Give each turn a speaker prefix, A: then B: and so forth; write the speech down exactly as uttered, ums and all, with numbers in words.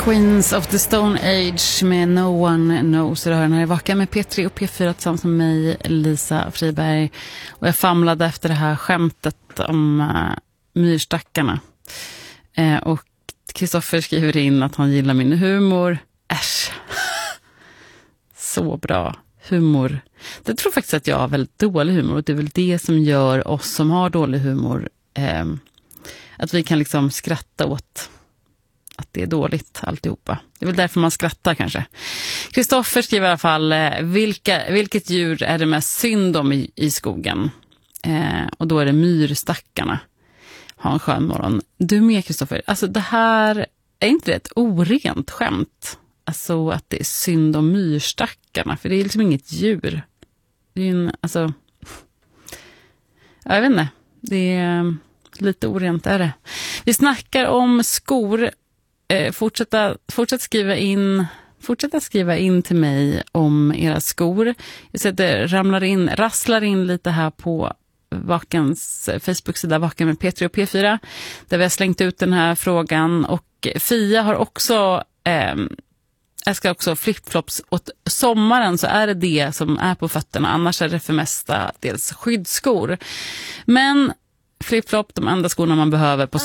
A: Queens of the Stone Age med No One Knows. Det här är Vaken med P tre och P fyra tillsammans med mig, Lisa Friberg. Och jag famlade efter det här skämtet om uh, myrstackarna. Uh, och Kristoffer skriver in att han gillar min humor. Äsch. Så bra. Humor. Jag tror faktiskt att jag har väldigt dålig humor. Och det är väl det som gör oss som har dålig humor uh, att vi kan liksom skratta åt att det är dåligt alltihopa. Det är väl därför man skrattar kanske. Kristoffer skriver i alla fall, vilka, vilket djur är det mest synd om i, i skogen? Eh, och då är det myrstackarna. Ha en skön morgon. Du med, Kristoffer. Alltså det här är inte ett orent skämt. Alltså att det är synd om myrstackarna. För det är liksom inget djur. Det är ju en, alltså... Jag vet inte. Det är lite orent är det. Vi snackar om skor. Fortsätta, fortsätt skriva in fortsätta skriva in till mig om era skor. Jag ser att det ramlar in, rasslar in lite här på Vakens Facebook-sida Vaken med P tre och P fyra där vi har slängt ut den här frågan. Och Fia har också eh, jag ska också flipflops åt sommaren, så är det det som är på fötterna. Annars är det för mesta dels skyddsskor. Men flipflop, de enda skorna man behöver på